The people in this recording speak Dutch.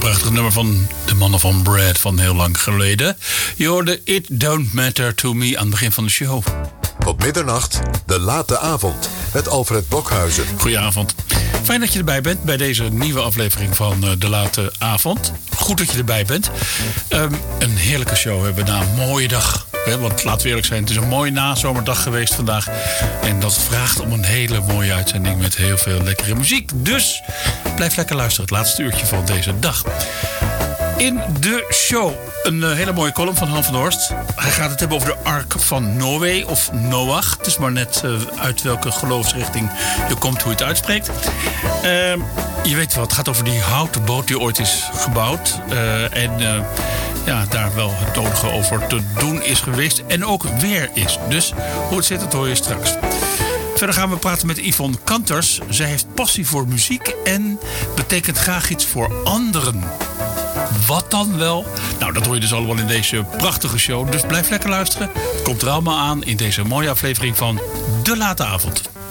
prachtig nummer van de mannen van Brad van heel lang geleden. Je hoorde It Don't Matter To Me aan het begin van de show. Tot middernacht, de late avond, met Alfred Blokhuizen. Goedenavond. Fijn dat je erbij bent bij deze nieuwe aflevering van de late avond. Goed dat je erbij bent. Een heerlijke show hebben we na een mooie dag. Want laten we eerlijk zijn, het is een mooie nazomerdag geweest vandaag. En dat vraagt om een hele mooie uitzending met heel veel lekkere muziek. Dus blijf lekker luisteren, het laatste uurtje van deze dag. In de show een hele mooie column van Han van der Horst. Hij gaat het hebben over de Ark van Noé of Noach. Het is maar net uit welke geloofsrichting je komt, hoe je het uitspreekt. Je weet wel, het gaat over die houten boot die ooit is gebouwd. Daar wel het nodige over te doen is geweest. En ook weer is. Dus hoe het zit, dat hoor je straks. Verder gaan we praten met Yvonne Kanters. Zij heeft passie voor muziek en betekent graag iets voor anderen. Wat dan wel? Nou, dat hoor je dus allemaal in deze prachtige show. Dus blijf lekker luisteren. Het komt er allemaal aan in deze mooie aflevering van De Late Avond.